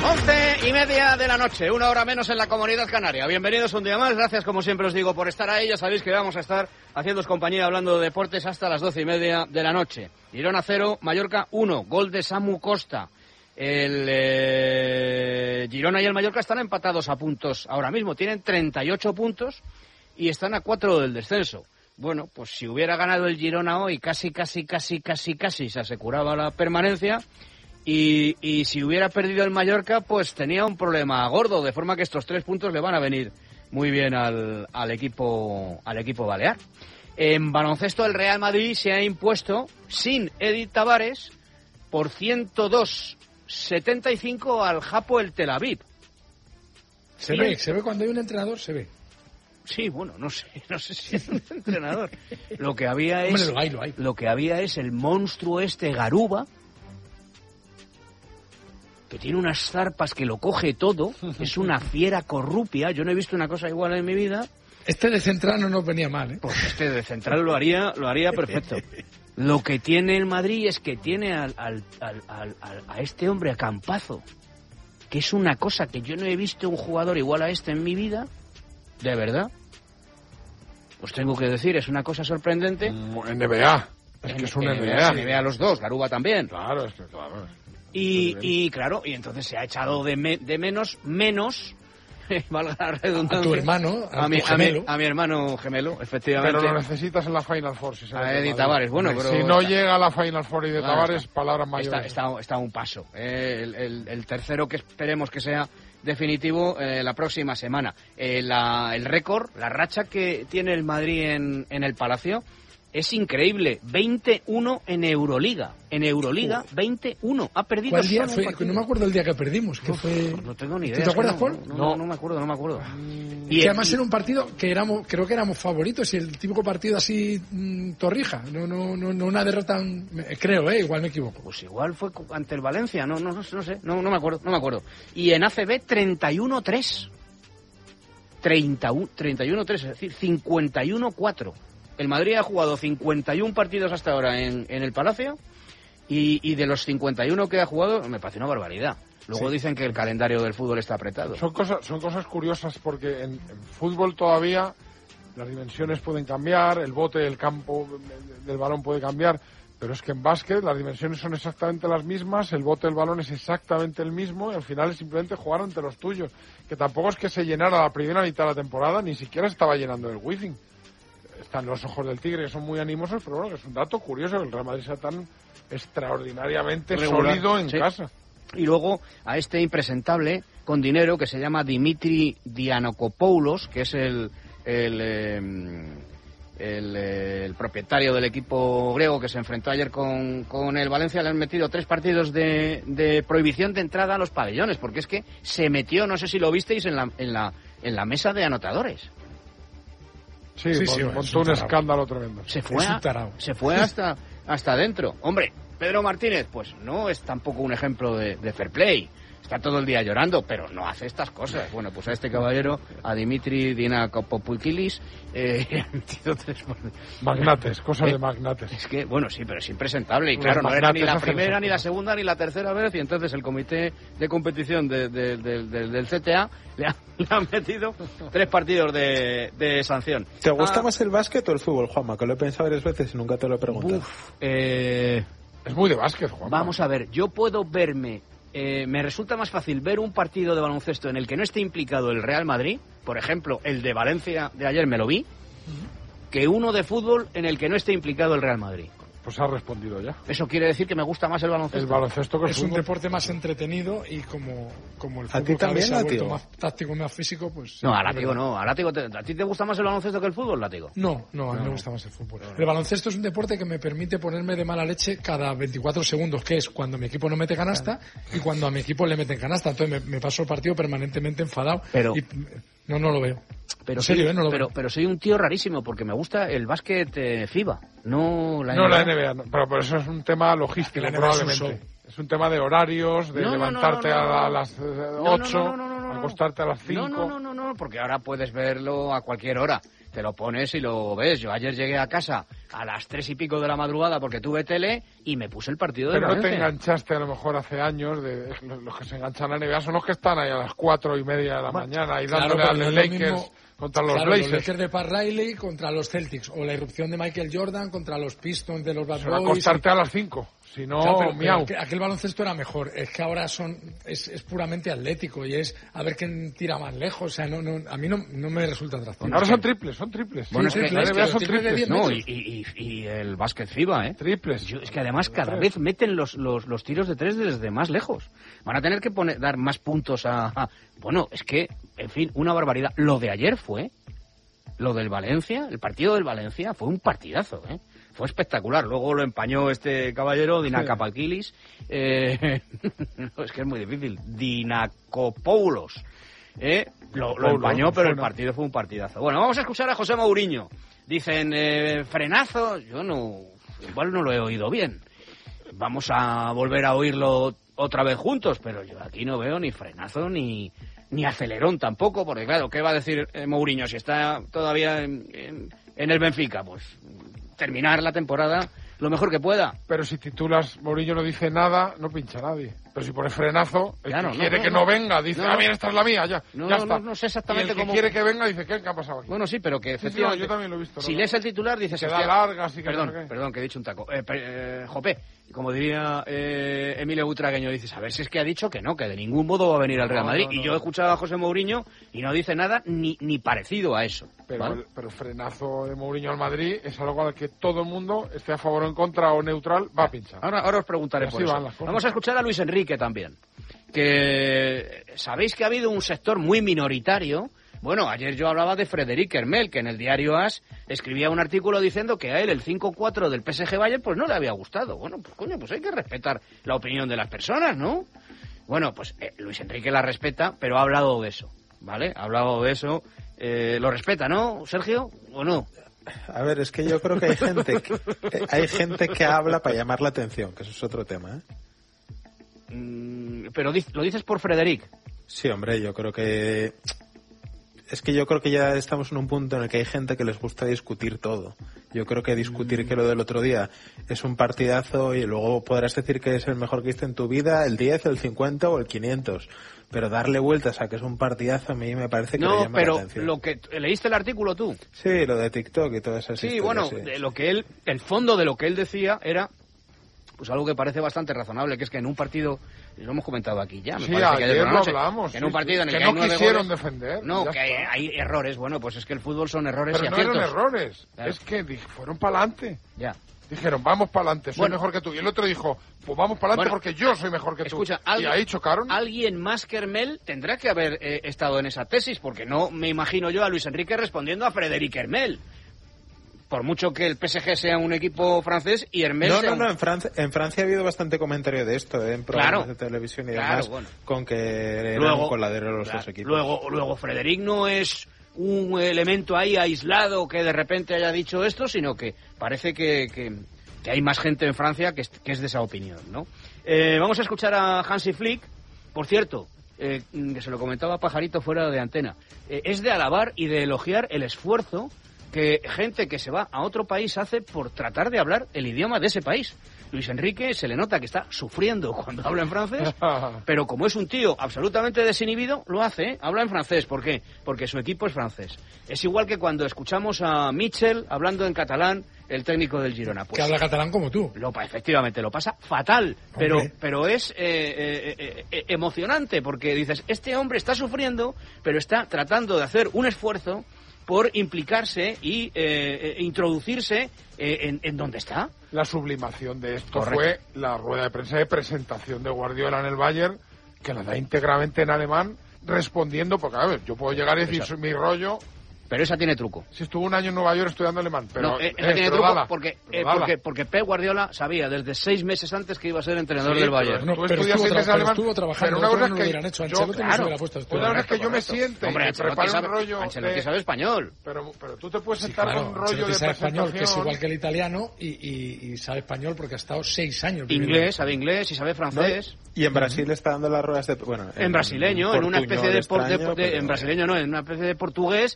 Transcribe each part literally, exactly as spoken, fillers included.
once y media de la noche, una hora menos en la Comunidad Canaria. Bienvenidos un día más, gracias como siempre os digo por estar ahí. Ya sabéis que vamos a estar haciéndoos compañía hablando de deportes hasta las doce y media de la noche. Girona cero, Mallorca uno, gol de Samu Costa. El eh, Girona y el Mallorca están empatados a puntos ahora mismo, tienen treinta y ocho puntos y están a cuatro del descenso. Bueno, pues si hubiera ganado el Girona hoy, casi, casi, casi, casi, casi se aseguraba la permanencia. Y, y si hubiera perdido el Mallorca, pues tenía un problema gordo, de forma que estos tres puntos le van a venir muy bien al, al equipo al equipo balear. En baloncesto, el Real Madrid se ha impuesto sin Edith Tavares por ciento dos setenta y cinco al Hapoel Tel Aviv. Se ve, se ve cuando hay un entrenador, se ve. Sí, bueno, no sé, no sé si es un entrenador. Lo que había es, Hombre, lo hay, lo hay. Lo que había es el monstruo este Garuba, que tiene unas zarpas que lo coge todo, es una fiera corrupia, yo no he visto una cosa igual en mi vida. Este de central no nos venía mal, ¿eh? Pues este de central lo haría, lo haría perfecto. Lo que tiene el Madrid es que tiene al, al, al, al, al, a este hombre, a Campazo, que es una cosa que yo no he visto un jugador igual a este en mi vida, de verdad. Os tengo que decir, es una cosa sorprendente. N B A, es que es un N B A. N B A los dos, Garuba también. Claro, es que claro. Y, y claro, y entonces se ha echado de, me, de menos, menos, valga la redundancia. A tu hermano, a, a, mi, tu gemelo. a, mi, a mi hermano gemelo, efectivamente. Pero lo necesitas en la Final Four. Si a Edith Tavares, bueno, pero... Si no llega a la Final Four y de claro, Tavares, está, palabras mayores. Está, está, está a un paso. Eh, el, el, el tercero que esperemos que sea definitivo eh, la próxima semana. Eh, la, el récord, la racha que tiene el Madrid en, en el Palacio es increíble. veintiuno en Euroliga. En Euroliga, veintiuno. Ha perdido ¿Cuál día solo fue? No me acuerdo el día que perdimos. Que Uf, fue... No tengo ni idea. ¿Tú te acuerdas, no, Paul? No, no, no me acuerdo, no me acuerdo. Y, y además y... era un partido que éramos, creo que éramos favoritos, y el típico partido así mmm, torrija, no, no, no, no una derrota, creo, eh, igual me equivoco. Pues igual fue ante el Valencia, no, no, no, no sé, no, no me acuerdo, no me acuerdo. Y en A C B treinta y uno tres. treinta y uno tres, es decir, cincuenta y uno cuatro. El Madrid ha jugado cincuenta y uno partidos hasta ahora en, en el Palacio y, y de los cincuenta y uno que ha jugado me parece una barbaridad. Luego sí. Dicen que el calendario del fútbol está apretado. Son cosas, son cosas curiosas porque en, en fútbol todavía las dimensiones pueden cambiar, el bote del campo del balón puede cambiar, pero es que en básquet las dimensiones son exactamente las mismas, el bote del balón es exactamente el mismo y al final es simplemente jugar ante los tuyos, que tampoco es que se llenara la primera mitad de la temporada, ni siquiera estaba llenando el wifi. Están los ojos del tigre, que son muy animosos, pero bueno, que es un dato curioso que el Real Madrid sea tan extraordinariamente regular, sólido en sí. casa. Y luego a este impresentable con dinero que se llama Dimitri Dianokopoulos, que es el el, eh, el, eh, el propietario del equipo griego que se enfrentó ayer con, con el Valencia, le han metido tres partidos de, de prohibición de entrada a los pabellones, porque es que se metió, no sé si lo visteis, en la, en la, en la mesa de anotadores. Sí, sí, sí, montó un, un escándalo tremendo. Se fue, a, se fue hasta, hasta adentro. Hombre, Pedro Martínez, pues no es tampoco un ejemplo de, de fair play. Está todo el día llorando, pero no hace estas cosas. Bueno, pues a este caballero, a Dimitri Dianakopoulos, eh, ha metido tres... Magnates, cosas ¿Eh? de magnates. Es que, bueno, sí, pero es impresentable. Y claro, no era ni la primera, ni la segunda, ni la tercera vez. Y entonces el comité de competición de, de, de, de, del C T A le ha, le ha metido tres partidos de, de sanción. ¿Te gusta ah, más el básquet o el fútbol, Juanma? Que lo he pensado varias veces y nunca te lo he preguntado. Uf, eh... Es muy de básquet, Juanma. Vamos a ver, yo puedo verme... Eh, me resulta más fácil ver un partido de baloncesto en el que no esté implicado el Real Madrid, por ejemplo, el de Valencia de ayer me lo vi, uh-huh. que uno de fútbol en el que no esté implicado el Real Madrid. Pues ha respondido ya. Eso quiere decir que me gusta más el baloncesto. El baloncesto que el es fútbol. Un deporte más entretenido y como, como el fútbol ¿A ti también, se ha vuelto más táctico, más físico, pues... No, a Látigo no. A, Látigo te, ¿A ti te gusta más el baloncesto que el fútbol, Látigo? No, no, a mí no. me gusta más el fútbol. No. El baloncesto es un deporte que me permite ponerme de mala leche cada veinticuatro segundos, que es cuando mi equipo no mete canasta y cuando a mi equipo le meten canasta. Entonces me, me paso el partido permanentemente enfadado. Pero... Y, no, no lo veo. Pero, en serio, soy, ¿eh? no lo pero, veo. pero soy un tío rarísimo porque me gusta el básquet eh, FIBA, no la no, N B A. La N B A, no, pero, pero eso es un tema logístico, probablemente. Es un, es un tema de horarios, de no, levantarte no, no, no, no, no. a las ocho, no, no, no, no, no, no, no, acostarte a las cinco. No, no, no, no, no, porque ahora puedes verlo a cualquier hora. te lo pones y lo ves. Yo ayer llegué a casa a las tres y pico de la madrugada porque tuve tele y me puse el partido de Pero Valencia. no te enganchaste a lo mejor hace años, de los que se enganchan a la N B A son los que están ahí a las cuatro y media de la bueno, mañana y claro, dándole a los no Lakers mismo, contra los claro, Blazers. Los Lakers de Pat Riley contra los Celtics, o la irrupción de Michael Jordan contra los Pistons de los Bad Boys. Se va a Boys. acostarte y... a las cinco, si no, claro, pero, miau. Pero aquel baloncesto era mejor, es que ahora son es, es puramente atlético y es a ver quién tira más lejos, o sea, no, no a mí no, no me resulta atractivo. Ahora son triples, son triples. Bueno, sí, es que, la N B A son triples triples. No, y, y, y el básquet FIBA, ¿eh? Triples. Yo, es que además cada vez meten los, los, los tiros de tres desde más lejos. Van a tener que poner, dar más puntos a, a... Bueno, es que, en fin, una barbaridad. Lo de ayer fue... Lo del Valencia, el partido del Valencia, fue un partidazo, ¿eh? Fue espectacular. Luego lo empañó este caballero, Dinakopoulos. Eh, no, es que es muy difícil. Dinakopoulos. ¿Eh? Lo, lo empañó, pero el partido fue un partidazo. Bueno, vamos a escuchar a José Mourinho. Dicen, eh, frenazo. Yo no, igual no lo he oído bien. Vamos a volver a oírlo otra vez juntos, pero yo aquí no veo ni frenazo ni... ni acelerón tampoco, porque claro, ¿qué va a decir eh, Mourinho si está todavía en, en, en el Benfica? Pues terminar la temporada lo mejor que pueda. Pero si titulas, Mourinho no dice nada, no pincha a nadie. Pero si pone frenazo, el claro, que no, quiere no, que no, no venga, dice, no, ah, mira, esta es la mía, ya, no, ya no, está. No, no sé exactamente y el que cómo... quiere que venga dice, ¿qué, ¿qué ha pasado aquí? Bueno, sí, pero que sí, efectivamente... sí, no, yo también lo he visto. Si ¿no? lees el titular dices... Que da hostia, largas y que perdón, no sé qué. perdón, que he dicho un taco. Eh, eh, Jope, como diría eh, Emilio Butragueño, dices, a ver si es que ha dicho que no, que de ningún modo va a venir al Real Madrid. No, no, no, y yo he escuchado a José Mourinho y no dice nada ni, ni parecido a eso. Pero, ¿vale? el, pero el frenazo de Mourinho al Madrid es algo al que todo el mundo, esté a favor o en contra o neutral, va a pinchar. Ahora, ahora os preguntaré por eso. Vamos a escuchar a Luis Enrique también. Que sabéis que ha habido un sector muy minoritario. Bueno, ayer yo hablaba de Frederic Hermel, que en el diario AS escribía un artículo diciendo que a él el cinco cuatro del P S G Bayern pues no le había gustado. Bueno, pues coño, pues hay que respetar la opinión de las personas, ¿no? Bueno, pues eh, Luis Enrique la respeta, pero ha hablado de eso, ¿vale? Ha hablado de eso. Eh, ¿Lo respeta, no, Sergio, o no? A ver, es que yo creo que hay gente que, eh, hay gente que habla para llamar la atención, que eso es otro tema, ¿eh? Mm, pero lo dices por Frederic. Sí, hombre, yo creo que... Es que yo creo que ya estamos en un punto en el que hay gente que les gusta discutir todo. Yo creo que discutir que lo del otro día es un partidazo y luego podrás decir que es el mejor que hiciste en tu vida, el diez, el cincuenta o el quinientos. Pero darle vueltas a que es un partidazo a mí me parece que no, le llama pero la atención. Lo que leíste el artículo tú. Sí, lo de TikTok y todas esas sí, historias. Bueno, sí, de lo que él, el fondo de lo que él decía era pues algo que parece bastante razonable, que es que en un partido, lo hemos comentado aquí ya, me sí, parece que ayer de lo hablamos, que en un sí, partido en el que, que, que hay no nueve quisieron goles, defender. no, que hay, hay errores, bueno, pues es que el fútbol son errores pero y no aciertos. eran errores, claro. Es que fueron para adelante. Ya. Dijeron, vamos para adelante, soy bueno, mejor que tú. Y el otro dijo, pues vamos para adelante bueno, porque yo soy mejor que escucha, tú. Alguien, y ahí chocaron. Alguien más que Hermel tendrá que haber eh, estado en esa tesis, porque no me imagino yo a Luis Enrique respondiendo a Frederic Hermel. Por mucho que el P S G sea un equipo francés y Hermel no, sea no, no, un... en Francia, en Francia ha habido bastante comentario de esto, ¿eh? En programas claro, de televisión y claro, demás, bueno. con que eran luego, un coladero los claro, dos equipos. Luego, luego Frederic no es un elemento ahí aislado que de repente haya dicho esto, sino que parece que, que, que hay más gente en Francia que es, que es de esa opinión, ¿no? Eh, vamos a escuchar a Hansi Flick, por cierto, eh, que se lo comentaba Pajarito fuera de antena, eh, es de alabar y de elogiar el esfuerzo que gente que se va a otro país hace por tratar de hablar el idioma de ese país. Luis Enrique se le nota que está sufriendo cuando habla en francés, pero como es un tío absolutamente desinhibido, lo hace, ¿eh? Habla en francés. ¿Por qué? Porque su equipo es francés. Es igual que cuando escuchamos a Mitchell hablando en catalán, el técnico del Girona. Pues, que habla catalán como tú. Lo, efectivamente, lo pasa fatal, pero, pero es eh, eh, eh, emocionante, porque dices, este hombre está sufriendo, pero está tratando de hacer un esfuerzo por implicarse y eh, introducirse eh, en, en donde está. La sublimación de esto Correcto. Fue la rueda de prensa de presentación de Guardiola en el Bayern, que la da íntegramente en alemán, respondiendo, porque a ver, yo puedo llegar y decir Exacto. mi rollo... Pero esa tiene truco. Si estuvo un año en Nueva York estudiando alemán, pero... No, eh, esa eh, tiene pero truco dala, porque, pero eh, porque, porque Pep Guardiola sabía desde seis meses antes que iba a ser entrenador sí, del Bayern. No, tú pero estudias estuvo, seis meses tra alemán, estuvo trabajando, pero una cosa no es que... lo hecho. Yo, claro, claro, la puesto una cosa es que yo me siente Hombre, y preparo sabe, un rollo... Ancelotti de... sabe español. Pero, pero tú te puedes sí, sentar claro, con un rollo de sabe presentación... español, que es igual que el italiano, y, y, y sabe español porque ha estado seis años. Inglés, sabe inglés y sabe francés. ¿No? Y en Brasil uh-huh. está dando las ruedas de... Bueno, en, en brasileño, en una especie de, por, de, de, pero... En brasileño no, en una especie de portugués que irá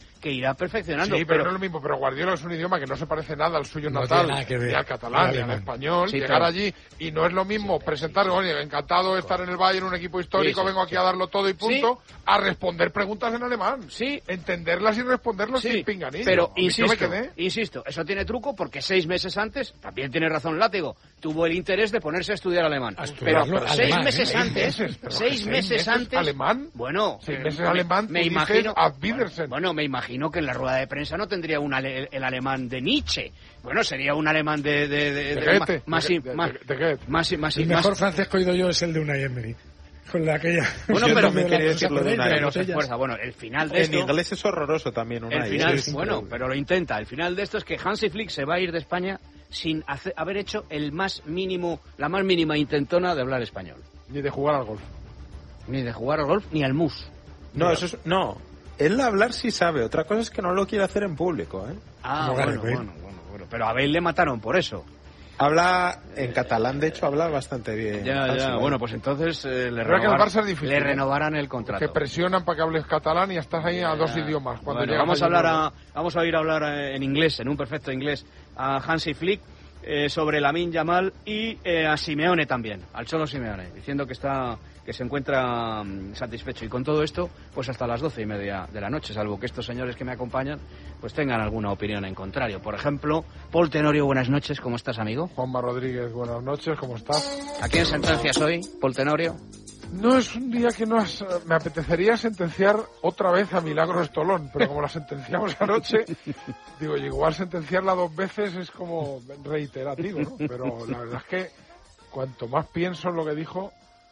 irá perfeccionando. Sí, pero, pero no es lo mismo. Pero Guardiola es un idioma que no se parece nada al suyo no natal, ni al catalán, ni al español. Sí, llegar todo. allí y no es lo mismo presentar, oye, encantado de estar en el Bayern, un equipo histórico, sí, sí, vengo aquí sí. a darlo todo y punto, sí. a responder preguntas en alemán. Sí. Entenderlas y responderlas sí. sin pinganillo. Pero insisto, insisto, eso tiene truco porque seis meses antes, también tiene razón Látigo, tuvo el interés de ponerse a estudiar alemán. A pero alemán, seis meses ¿eh? antes, seis meses, seis meses, meses antes, alemán. Bueno, seis meses me, alemán. Me imagino. Bueno, bueno, me imagino que en la rueda de prensa no tendría un ale, el alemán de Nietzsche. Bueno, sería un alemán de de de, de, de más más más el mejor francés que he oído yo es el de Unai Emery. Con la aquella. Bueno, pero me quería decirlo de una pero se esfuerza. Bueno, el final de esto. En inglés es horroroso también. Una el final, sí, bueno, pero lo intenta. El final de esto es que Hansi Flick se va a ir de España sin hacer, haber hecho el más mínimo, la más mínima intentona de hablar español. Ni de jugar al golf. Ni de jugar al golf, ni al mus. No, eso es, no. Él hablar sí sabe. Otra cosa es que no lo quiere hacer en público, ¿eh? Ah, no, bueno, bueno, bueno, bueno. Pero a Bale le mataron por eso. Habla en catalán, de hecho, habla bastante bien. Ya, ya. ¿eh? Bueno, pues entonces eh, le, renovar, que el Barça es difícil, le renovarán el contrato. Que presionan para que hables catalán y estás ahí a dos idiomas. Cuando bueno, vamos a hablar a, vamos a ir a hablar en inglés, en un perfecto inglés, a Hansi Flick eh, sobre Lamine Yamal y eh, a Simeone también, al Cholo Simeone, diciendo que está que se encuentra um, satisfecho. Y con todo esto, pues hasta las doce y media de la noche, salvo que estos señores que me acompañan pues tengan alguna opinión en contrario. Por ejemplo, Paul Tenorio, buenas noches, ¿cómo estás, amigo? Juanma Rodríguez, buenas noches, ¿cómo estás? ¿A quién sentencias hoy, Paul Tenorio? No es un día que no has, me apetecería sentenciar otra vez a Milagros Tolón, pero como la sentenciamos anoche, digo, igual sentenciarla dos veces es como reiterativo, ¿no? Pero la verdad es que cuanto más pienso en lo que dijo,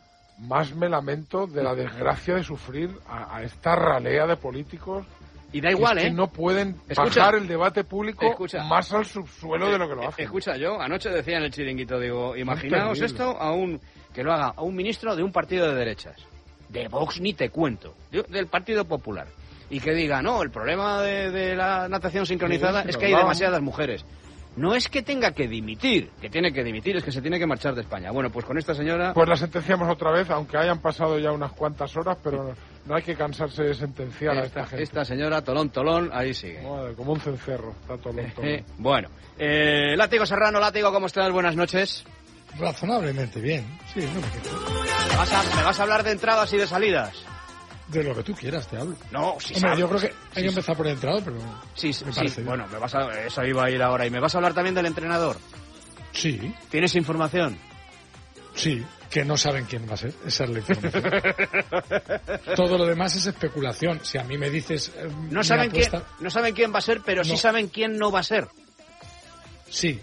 más me lamento de la desgracia de sufrir a, a esta ralea de políticos. Y da igual, es que ¿eh? no pueden escucha, bajar el debate público escucha, más al subsuelo eh, de lo que lo hacen. Escucha, yo anoche decía en el chiringuito, digo, imaginaos esto a un que lo haga a un ministro de un partido de derechas. De Vox ni te cuento, de, del Partido Popular. Y que diga, no, el problema de, de la natación sincronizada sí, es que hay demasiadas mujeres. No es que tenga que dimitir, que tiene que dimitir, es que se tiene que marchar de España. Bueno, pues con esta señora... Pues la sentenciamos otra vez, aunque hayan pasado ya unas cuantas horas, pero no hay que cansarse de sentenciar esta, a esta gente. Esta señora, Tolón, Tolón, ahí sigue. Madre, como un cencerro, está Tolón, Tolón. Eh, bueno, eh, Látigo Serrano, Látigo, ¿cómo estás? Buenas noches. Razonablemente bien, sí, no me quedo. ¿Me vas a, me vas a hablar de entradas y de salidas? De lo que tú quieras te hablo. No, si Hombre, sabes, yo creo que sí, hay que empezar por el entrenador, pero sí, me sí, parece bien. Bueno, me vas a, eso iba a ir ahora. ¿Y me vas a hablar también del entrenador? Sí. ¿Tienes información? Sí, que no saben quién va a ser. Esa es la información. Todo lo demás es especulación. Si a mí me dices... Eh, no, saben apuesta... quién, no saben quién va a ser, pero no. sí saben quién no va a ser. Sí.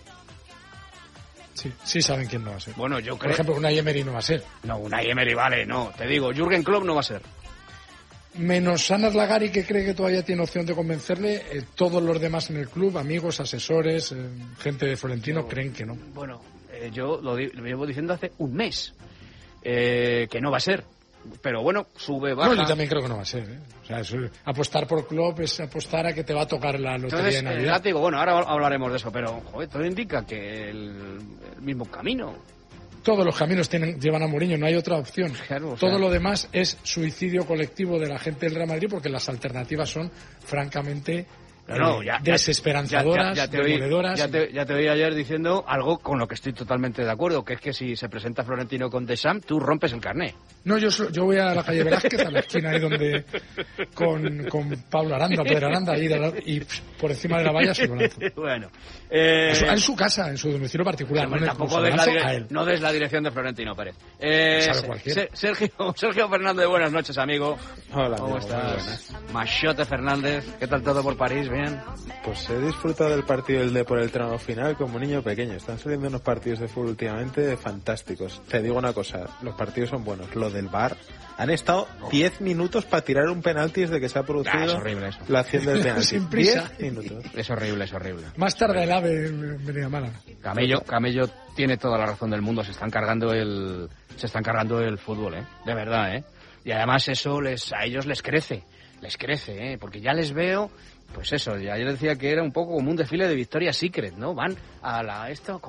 Sí, sí saben quién no va a ser. Bueno, yo creo... Por ejemplo, Unai Emery no va a ser. No, Unai Emery vale, no. Te digo, Jürgen Klopp no va a ser. Menos Sanas Lagari, que cree que todavía tiene opción de convencerle, eh, todos los demás en el club, amigos, asesores, eh, gente de Florentino, yo, creen que no. Bueno, eh, yo lo, di- lo llevo diciendo hace un mes, eh, que no va a ser. Pero bueno, sube, baja. No, yo también creo que no va a ser. ¿eh? O sea, eso, apostar por Klopp es apostar a que te va a tocar la lotería Entonces, de Navidad. Eh, látigo, bueno, ahora hablaremos de eso, pero joder, todo indica que el, el mismo camino. Todos los caminos tienen, llevan a Mourinho, no hay otra opción. Claro, o sea, todo lo demás es suicidio colectivo de la gente del Real Madrid, porque las alternativas son francamente no, no, ya, desesperanzadoras, ya, ya, ya te demoledoras. Oí, ya, te, ya te oí ayer diciendo algo con lo que estoy totalmente de acuerdo, que es que si se presenta Florentino con Deschamps, tú rompes el carné. No, yo yo voy a la calle Velázquez, a la esquina ahí donde con, con Pablo Aranda, Pedro Aranda, ahí la, y por encima de la valla se lo lanzo. Bueno, eh, en su casa, en su domicilio particular. No, no, tampoco des la, dire- no des la dirección de Florentino Pérez. Eh, Sergio, Sergio Fernández, buenas noches, amigo. Hola, ¿cómo amigo, estás? Machote Fernández, ¿qué tal todo por París? ¿Bien? Pues he disfrutado del partido del de por el tramo final como niño pequeño. Están saliendo unos partidos de fútbol últimamente fantásticos. Te digo una cosa, los partidos son buenos. Lo del V A R, han estado diez minutos para tirar un penalti desde que se ha producido ah, es horrible eso. La acción del penalti. Sin prisa. diez minutos. Es horrible, es horrible. Más tarde el AVE venía mala. Camello, Camello tiene toda la razón del mundo. Se están cargando el, se están cargando el fútbol, ¿eh? De verdad, ¿eh? Y además eso les, a ellos les crece, les crece, ¿eh? Porque ya les veo, pues eso, ya yo decía que era un poco como un desfile de Victoria's Secret, ¿no? Van a la esto como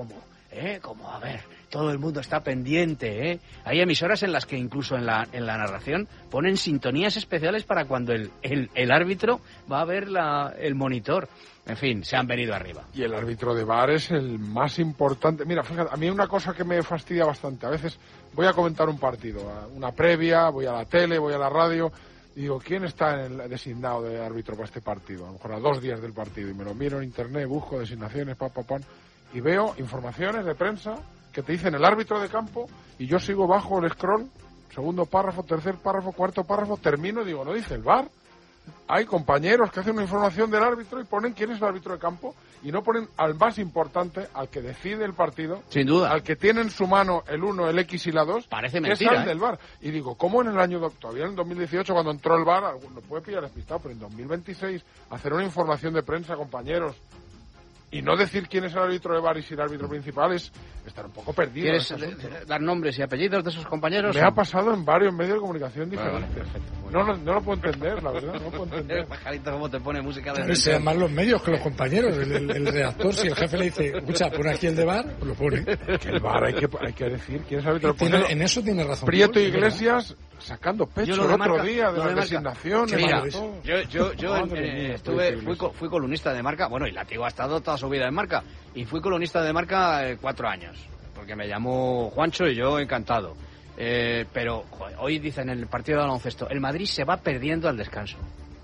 ¿eh? Como, a ver, todo el mundo está pendiente, ¿eh? Hay emisoras en las que incluso en la, en la narración ponen sintonías especiales para cuando el, el, el árbitro va a ver la, el monitor. En fin, se han venido arriba. Y el árbitro de V A R es el más importante. Mira, fíjate, a mí una cosa que me fastidia bastante. A veces voy a comentar un partido, una previa, voy a la tele, voy a la radio, y digo, ¿quién está en el designado de árbitro para este partido? A lo mejor a dos días del partido. Y me lo miro en internet, busco designaciones, pa, pa, pa, y veo informaciones de prensa que te dicen el árbitro de campo, y yo sigo bajo el scroll, segundo párrafo, tercer párrafo, cuarto párrafo, termino y digo, ¿no dice el V A R? Hay compañeros que hacen una información del árbitro y ponen quién es el árbitro de campo y no ponen al más importante, al que decide el partido, sin duda, al que tiene en su mano el uno, el X y la dos, parece que mentira, es el ¿eh? del V A R. Y digo, ¿cómo en el año, todavía en el dos mil dieciocho, cuando entró el V A R, alguno puede pillar despistado, pero en dos mil veintiséis hacer una información de prensa, compañeros, y no decir quién es el árbitro de V A R y si el árbitro principal es estar un poco perdido. ¿Quieres en este asunto, ¿no? dar nombres y apellidos de esos compañeros? Me ha pasado en varios medios de comunicación diferentes. Vale, vale, perfecto. No, no, no lo puedo entender, la verdad, no lo puedo entender. Pajarito, ¿cómo te pone música de... Pero se llaman los medios que los compañeros. El, el, el redactor, si el jefe le dice, escucha, pone aquí el de V A R, pues lo pone. Que el V A R hay que, hay que decir quién es el árbitro. Tiene, en eso tiene razón. Prieto Paul, Iglesias sacando pecho el otro marca, día de las de designaciones. Mira, todo. yo, yo, yo en, Madre eh, mía, estuve, Prieto fui, co- fui columnista de Marca, bueno, y Látigo ha estado toda su vida en Marca, y fui columnista de Marca eh, cuatro años, porque me llamó Juancho y yo encantado. Eh, pero joder, hoy dicen en el partido de baloncesto, el Madrid se va perdiendo al descanso.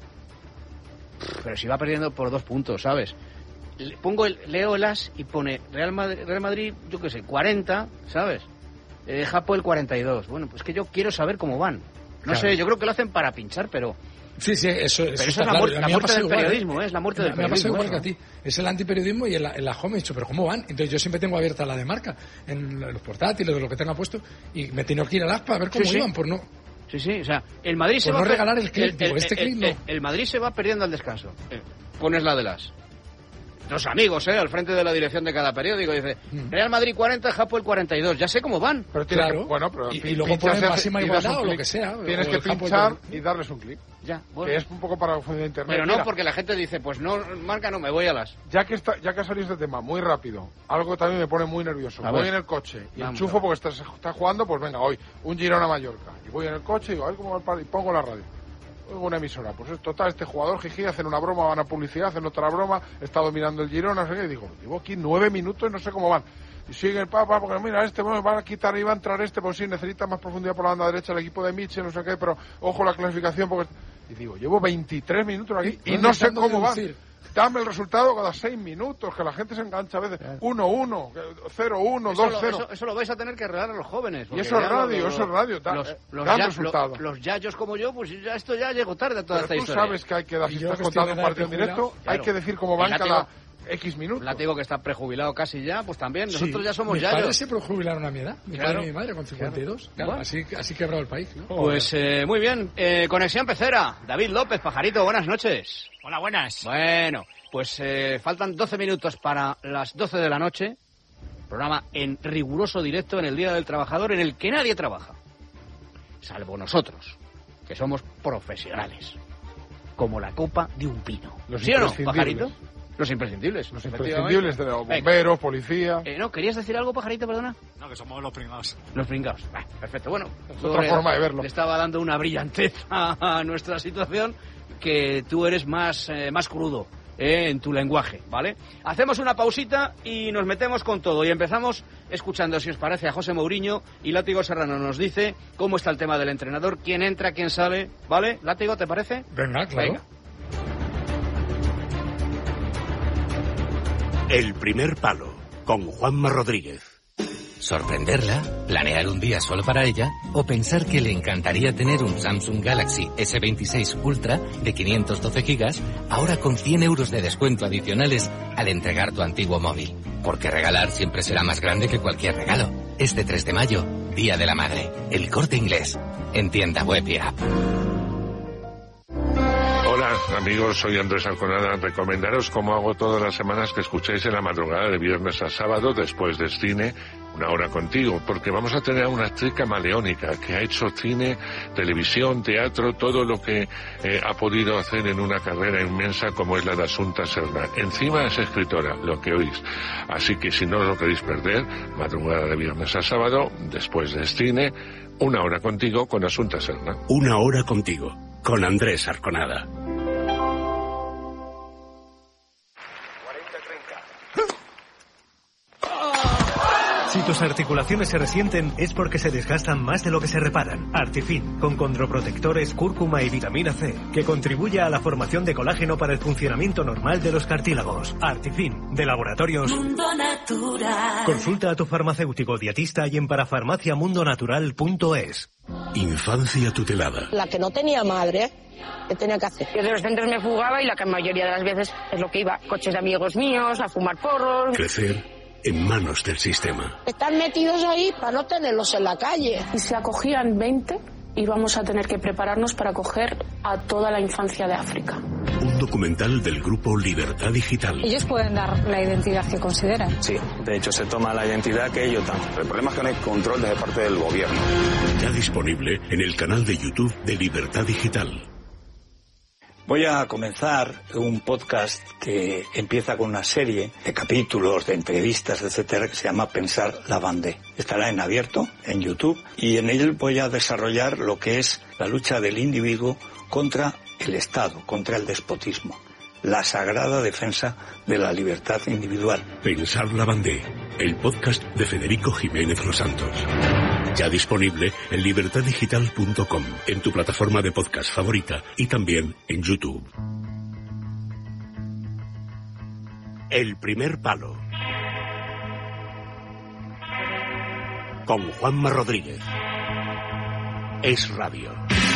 Pero si va perdiendo por dos puntos, ¿sabes? Le pongo el, leo el as y pone Real Madrid, Real Madrid yo qué sé, cuarenta, ¿sabes? Eh, Japo el cuarenta y dos. Bueno, pues que yo quiero saber cómo van. No Claro. sé, yo creo que lo hacen para pinchar, pero... Sí, sí, eso, eso Pero está eso es la, claro. muerte, A la mí me ha muerte pasado del igual, periodismo, ¿eh? ¿eh? Es la muerte Me, del me ha pasado periodismo. igual que a ti. Es el antiperiodismo y en la, en la home he dicho, ¿pero cómo van? Entonces yo siempre tengo abierta la de Marca, en los portátiles, de lo que tenga puesto, y me he tenido que ir al aspa a ver cómo Sí, sí. iban, por no... Sí, sí, o sea, el Madrid se Por va... no per- regalar el clip, digo, este clip no. el, el Madrid se va perdiendo al descanso. Eh, pones la de las... Los amigos, ¿eh? Al frente de la dirección de cada periódico, dice, Mm. Real Madrid cuarenta, Japo el cuarenta y dos. Ya sé cómo van. Pero tiene Claro. que, bueno, pero Y- pi- y luego pinchas ponen y máxima y das igualdad un o lo clic. que sea, Tienes o que el campo pinchar de- y darles un clic. Ya, bueno. Que es un poco para confundir internet. Pero no, Mira, porque la gente dice, pues no, Marca no, me voy a las... Ya que está, ya que ha salido este tema, muy rápido, algo que también me pone muy nervioso. A Voy ver. en el coche y Vamos enchufo a ver. porque está, está jugando, pues venga, hoy, un Girona Mallorca. Y voy en el coche y digo, a ver cómo va el partido, y pongo la radio. Oigo una emisora, pues es total, este jugador, jiji, hacen una broma, van a publicidad, hacen otra broma, está dominando el Girona, no sé qué, y digo, llevo aquí nueve minutos y no sé cómo van. Y sigue el papá, porque mira, este, bueno, van a quitar y va a entrar este, pues sí, necesita más profundidad por la banda derecha el equipo de Mitchell, no sé qué, pero ojo la clasificación, porque... Y digo, llevo veintitrés minutos aquí y, Y no sé intentando cómo van. deducir. Dame el resultado cada seis minutos, que la gente se engancha a veces. uno uno, cero uno, Eso dos lo, cero. eso, eso lo vais a tener que arreglar a los jóvenes. Y porque eso es ya radio, los- eso es radio. Da, Los, eh, los, dan ya- resultado. lo- los yayos como yo, pues ya esto ya llegó tarde a toda Pero esta tú historia. sabes que hay que dar, Y si yo estás que contando estoy un de partido en edad de directo, jubilado, hay claro. que decir cómo El van látigo- cada X minutos. Látigo que está prejubilado casi ya, pues también. Nosotros Sí, ya somos mis yayos. padres se prejubilaron a mi edad, mi Claro. padre y mi madre con cincuenta y dos. Claro, Bueno. así, así quebrado el país. ¿no? Pues eh, muy bien. Eh, Conexión Pecera. David López, Pajarito, buenas noches. Hola, buenas. Bueno, pues eh, faltan doce minutos para las doce de la noche. Programa en riguroso directo en el Día del Trabajador, en el que nadie trabaja. Salvo nosotros, que somos profesionales. Como la copa de un pino. Los ¿Sí o no, imprescindibles. Pajarito? Los imprescindibles. Los efectivamente. imprescindibles de los Venga. bomberos, policía. Eh, no, ¿querías decir algo, Pajarito, perdona? No, que somos los pringados. Los pringados. Ah, perfecto, bueno. Es tú otra le- forma de verlo. Le estaba dando una brillantez a, a nuestra situación, que tú eres más, eh, más crudo eh, en tu lenguaje, ¿vale? Hacemos una pausita y nos metemos con todo. Y empezamos escuchando, si os parece, a José Mourinho, y Látigo Serrano nos dice cómo está el tema del entrenador, quién entra, quién sale, ¿vale? Látigo, ¿te parece? Venga, claro. Venga. El primer palo, con Juanma Rodríguez. Sorprenderla, planear un día solo para ella o pensar que le encantaría tener un Samsung Galaxy ese veintiséis Ultra de quinientos doce gigas ahora con cien euros de descuento adicionales al entregar tu antiguo móvil. Porque regalar siempre será más grande que cualquier regalo. Este tres de mayo, Día de la Madre. El Corte Inglés. En tienda web y app. Hola, amigos, soy Andrés Arconada. Recomendaros, como hago todas las semanas, que escuchéis en la madrugada de viernes a sábado, después del cine, Una Hora Contigo, porque vamos a tener a una actriz camaleónica que ha hecho cine, televisión, teatro, todo lo que eh, ha podido hacer en una carrera inmensa como es la de Asunta Serna. Encima es escritora, lo que oís. Así que si no os lo queréis perder, madrugada de viernes a sábado, después del cine, Una Hora Contigo con Asunta Serna. Una Hora Contigo, con Andrés Arconada. Si tus articulaciones se resienten es porque se desgastan más de lo que se reparan. Artifin, con condroprotectores, cúrcuma y vitamina C, que contribuye a la formación de colágeno para el funcionamiento normal de los cartílagos. Artifin, de Laboratorios Mundo Natural. Consulta a tu farmacéutico dietista y en parafarmacia mundo natural punto es. Infancia tutelada. La que no tenía madre, ¿qué tenía que hacer? Yo de los centros me fugaba y la mayoría de las veces es lo que iba. Coches de amigos míos, a fumar porros. Crecer en manos del sistema. Están metidos ahí para no tenerlos en la calle. Y si acogían veinte, íbamos a tener que prepararnos para acoger a toda la infancia de África. Un documental del grupo Libertad Digital. Ellos pueden dar la identidad que consideran. Sí, de hecho se toma la identidad que ellos dan. El problema es que no hay control desde parte del gobierno. Ya disponible en el canal de YouTube de Libertad Digital. Voy a comenzar un podcast que empieza con una serie de capítulos, de entrevistas, etcétera, que se llama Pensar la Bandé. Estará en abierto, en YouTube, y en él voy a desarrollar lo que es la lucha del individuo contra el Estado, contra el despotismo. La sagrada defensa de la libertad individual. Pensar la Bandé, el podcast de Federico Jiménez Los Santos. Ya disponible en libertad digital punto com, en tu plataforma de podcast favorita y también en YouTube. El primer palo. Con Juanma Rodríguez. Es Radio.